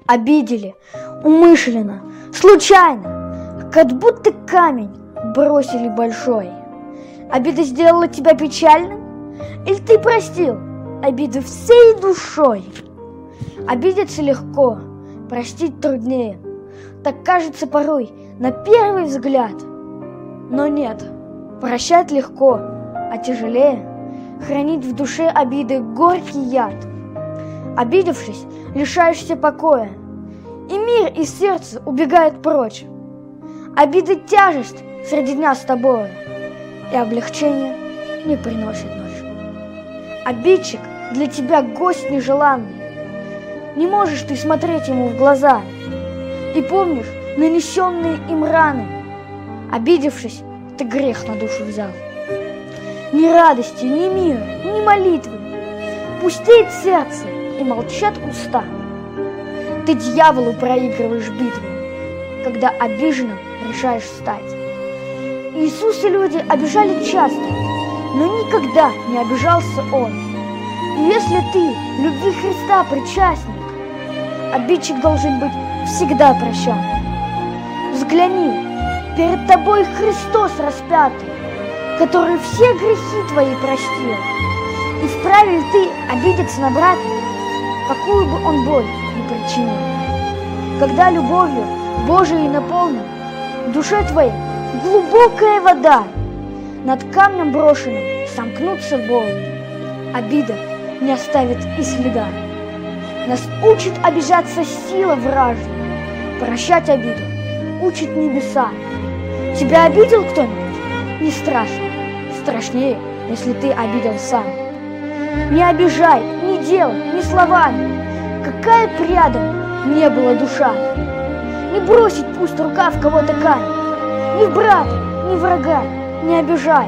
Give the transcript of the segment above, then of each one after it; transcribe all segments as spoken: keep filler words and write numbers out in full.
обидели, умышленно, случайно, как будто камень бросили большой. Обида сделала тебя печальным? Или ты простил обиду всей душой? Обидеться легко, простить труднее. Так кажется порой на первый взгляд. Но нет, прощать легко, а тяжелее хранить в душе обиды горький яд. Обидевшись, лишаешься покоя, и мир из сердца убегает прочь. Обиды тяжесть среди дня с тобою, и облегчение не приносит ночь. Обидчик для тебя гость нежеланный. Не можешь ты смотреть ему в глаза и помнишь нанесенные им раны. Обидевшись, ты грех на душу взял. Ни радости, ни мира, ни молитвы. Пустеет сердце и молчат уста. Ты дьяволу проигрываешь битву, когда обиженным решаешь стать. Иисуса люди обижали часто, но никогда не обижался Он. И если ты любви Христа причастник, обидчик должен быть всегда прощен. Взгляни, перед тобой Христос распятый, который все грехи твои простил. И вправе ли ты обидеться на брата, какую бы он боль ни причинил? Когда любовью Божией наполнен, в душе твоей глубокая вода, над камнем брошенным сомкнутся волны. Обида не оставит и следа. Нас учит обижаться сила вражья, прощать обиду учит небеса. Тебя обидел кто-нибудь? Не страшно. Страшнее, если ты обидел сам. Не обижай ни делом, ни словами, какая б рядом не была душа. Не бросить пусть рука в кого-то камень, ни в брата, ни врага не обижай.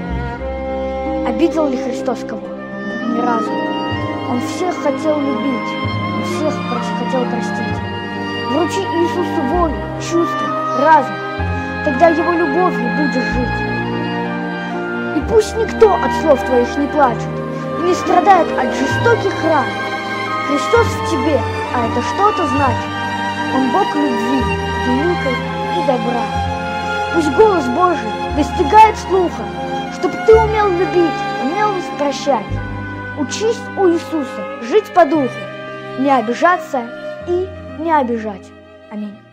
Обидел ли Христос кого? Ни разу. Он всех хотел любить, и всех хотел простить. Вручи Иисусу волю, чувства, разум, тогда Его любовью будешь жить. И пусть никто от слов твоих не плачет и не страдает от жестоких ран. Христос в тебе, а это что-то значит. Он Бог любви, великой и добра. Пусть голос Божий достигает слуха, чтоб ты умел любить, умел прощать. Учись у Иисуса жить по духу, не обижаться и не обижать. Аминь.